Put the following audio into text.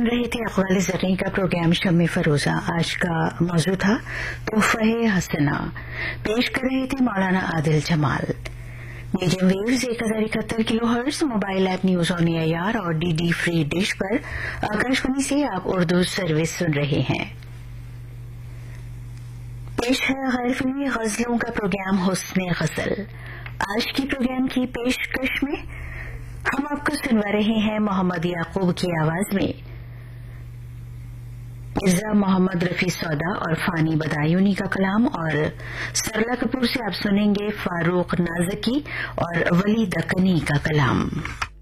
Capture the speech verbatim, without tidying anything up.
सुन रहे थे अक़वाल ज़र्री का प्रोग्राम शम्मे फरोजा। आज का मौजू था तोहफ़े हसना। पेश कर रहे थे मौलाना आदिल जमाल। मीडियम वेव्स एक हजार इकहत्तर kilo hertz, mobile app news on AIR और डीडी फ्री डिश पर आकाशवाणी से आप उर्दू सर्विस सुन रहे हैं। पेश है गैर फिल्मी गजलों का प्रोग्राम हुस्ने गजल। आज की प्रोग्राम की पेशकश में हम आपको सुनवा रहे हैं मोहम्मद याकूब की आवाज में मिर्जा मोहम्मद रफी सौदा और फानी बदायूनी का कलाम, और सरला कपूर से आप सुनेंगे फारूक नाजकी और वली दकनी का कलाम।